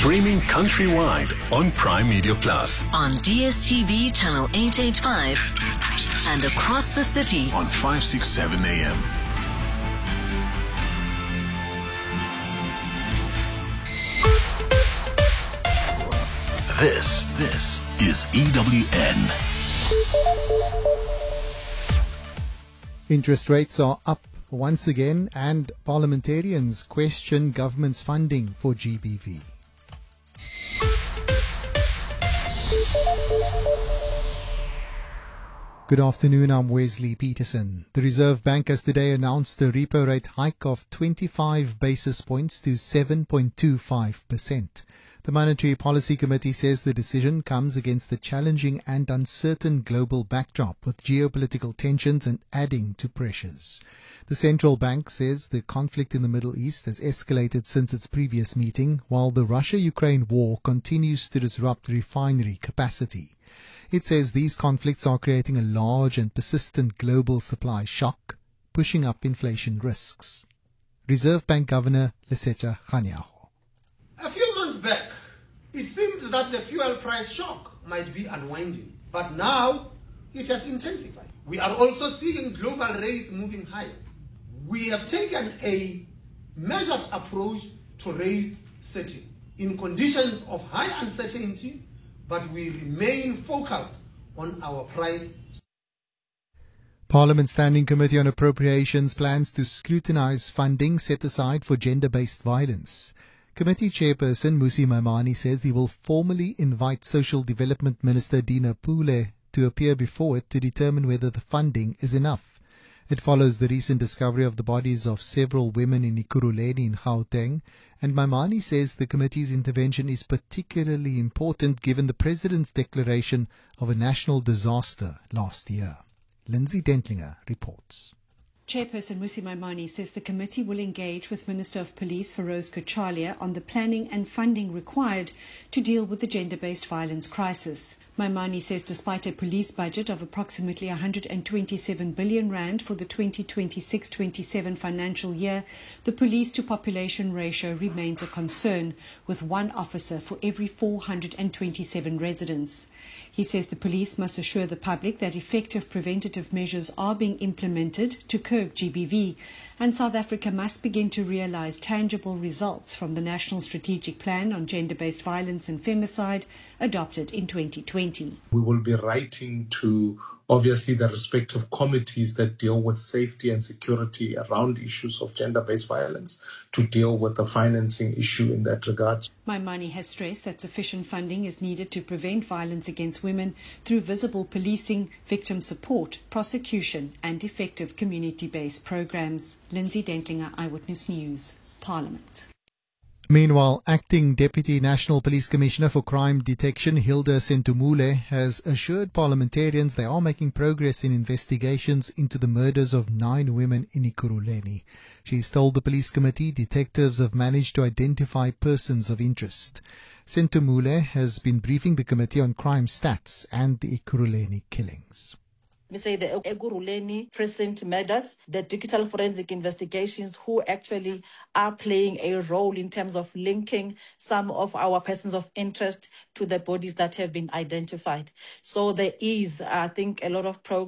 Streaming countrywide on Prime Media Plus. On DSTV channel 885 and across the city On 567 AM. This is EWN. Interest rates are up once again, and parliamentarians question government's funding for GBV. Good afternoon, I'm Wesley Peterson. The Reserve Bank has today announced a repo rate hike of 25 basis points to 7.25%. The Monetary Policy Committee says the decision comes against the challenging and uncertain global backdrop, with geopolitical tensions and adding to pressures. The central bank says the conflict in the Middle East has escalated since its previous meeting, while the Russia-Ukraine war continues to disrupt refinery capacity. It says these conflicts are creating a large and persistent global supply shock, pushing up inflation risks. Reserve Bank Governor Lesetja Kganyago. A few months back, it seemed that the fuel price shock might be unwinding, but now it has intensified. We are also seeing global rates moving higher. We have taken a measured approach to rate setting in conditions of high uncertainty, but we remain focused on our price. Parliament Standing Committee on Appropriations plans to scrutinise funding set aside for gender-based violence. Committee Chairperson Mmusi Maimane says he will formally invite Social Development Minister Dina Pule to appear before it to determine whether the funding is enough. It follows the recent discovery of the bodies of several women in Ekurhuleni in Gauteng, and Maimane says the committee's intervention is particularly important given the President's declaration of a national disaster last year. Lindsay Dentlinger reports. Chairperson Mmusi Maimane says the committee will engage with Minister of Police Feroz Kochalia on the planning and funding required to deal with the gender-based violence crisis. Maimane says despite a police budget of approximately 127 billion rand for the 2026-27 financial year, the police-to-population ratio remains a concern, with one officer for every 427 residents. He says the police must assure the public that effective preventative measures are being implemented to curb GBV, and South Africa must begin to realise tangible results from the National Strategic Plan on Gender-Based Violence and Femicide adopted in 2020. We will be writing to obviously the respective committees that deal with safety and security around issues of gender-based violence to deal with the financing issue in that regard. Maimane has stressed that sufficient funding is needed to prevent violence against women through visible policing, victim support, prosecution and effective community-based programs. Lindsay Dentlinger, Eyewitness News, Parliament. Meanwhile, Acting Deputy National Police Commissioner for Crime Detection Hilda Sentumule has assured parliamentarians they are making progress in investigations into the murders of 9 women in Ekurhuleni. She's told the police committee detectives have managed to identify persons of interest. Sentumule has been briefing the committee on crime stats and the Ekurhuleni killings. We say the Ekurhuleni precinct murders, the digital forensic investigations who actually are playing a role in terms of linking some of our persons of interest to the bodies that have been identified. So there is, I think, a lot of progress.